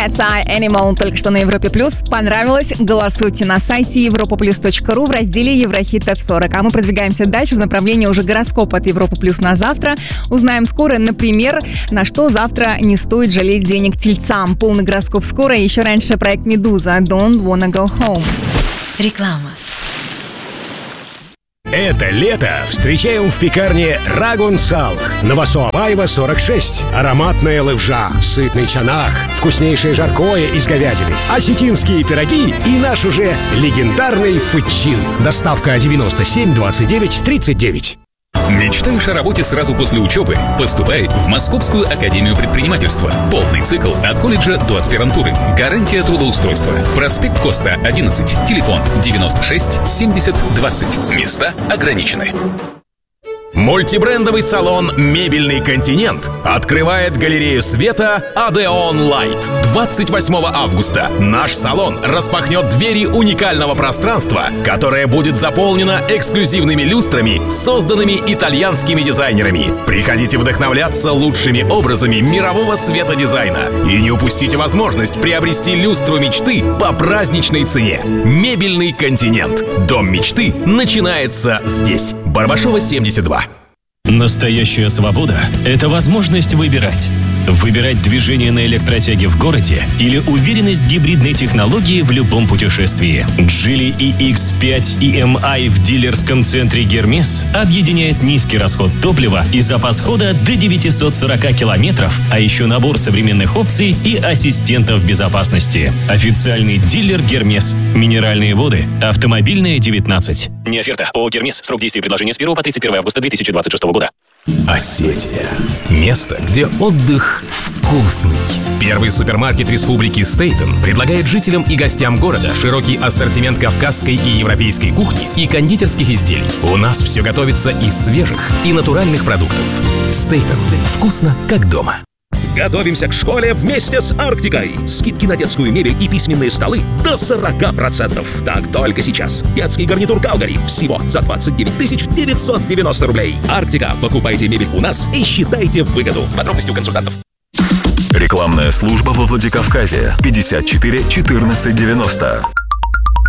Cats Eye Animal только что на Европе Плюс. Понравилось? Голосуйте на сайте europaplus.ru в разделе Еврохит F40. А мы продвигаемся дальше в направлении уже гороскопа от Европы Плюс на завтра. Узнаем скоро, например, на что завтра не стоит жалеть денег тельцам. Полный гороскоп скоро. Еще раньше проект «Медуза» Don't Wanna Go Home. Реклама. Это лето встречаем в пекарне Рагун Салх. Новосоабаева 46. Ароматная левжа, сытный чанах, вкуснейшее жаркое из говядины, осетинские пироги и наш уже легендарный фычин. Доставка 97 29 39. Мечтаешь о работе сразу после учебы? Поступай в Московскую академию предпринимательства. Полный цикл от колледжа до аспирантуры. Гарантия трудоустройства. Проспект Коста, 11. Телефон 96 70 20. Места ограничены. Мультибрендовый салон «Мебельный континент» открывает галерею света «Адеон Лайт». 28 августа наш салон распахнет двери уникального пространства, которое будет заполнено эксклюзивными люстрами, созданными итальянскими дизайнерами. Приходите вдохновляться лучшими образами мирового светодизайна и не упустите возможность приобрести люстру мечты по праздничной цене. «Мебельный континент». Дом мечты начинается здесь. Барбашова, 72. Настоящая свобода – это возможность выбирать. Выбирать движение на электротяге в городе или уверенность гибридной технологии в любом путешествии. Geely EX5 EMI в дилерском центре Гермес объединяет низкий расход топлива и запас хода до 940 километров, а еще набор современных опций и ассистентов безопасности. Официальный дилер Гермес. Минеральные воды. Автомобильная 19. Не оферта. ООО «Гермес». Срок действия предложения с 1 по 31 августа 2026 года. Осетия. Место, где отдых вкусный. Первый супермаркет Республики Стейтен предлагает жителям и гостям города широкий ассортимент кавказской и европейской кухни и кондитерских изделий. У нас все готовится из свежих и натуральных продуктов. Стейтен. Вкусно, как дома. Готовимся к школе вместе с Арктикой. Скидки на детскую мебель и письменные столы до 40%. Так только сейчас. Детский гарнитур Калгари всего за 29 990 рублей. Арктика. Покупайте мебель у нас и считайте выгоду. Подробности у консультантов. Рекламная служба во Владикавказе. 54 14 90.